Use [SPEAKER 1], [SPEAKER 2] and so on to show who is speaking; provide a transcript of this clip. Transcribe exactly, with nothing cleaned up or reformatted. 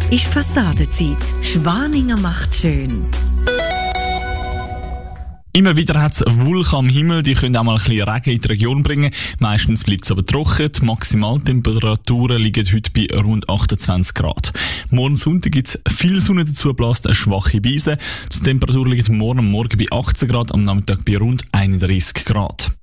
[SPEAKER 1] ist Fassadenzeit. Schwaninger macht schön.
[SPEAKER 2] Immer wieder hat es Wolken am Himmel, die können auch mal ein bisschen Regen in die Region bringen. Meistens bleibt es aber trocken. Die Maximaltemperaturen liegen heute bei rund achtundzwanzig Grad. Morgen Sonntag gibt es viel Sonne, dazu bläst eine schwache Brise. Die Temperatur liegt morgen am Morgen bei achtzehn Grad, am Nachmittag bei rund einunddreißig Grad.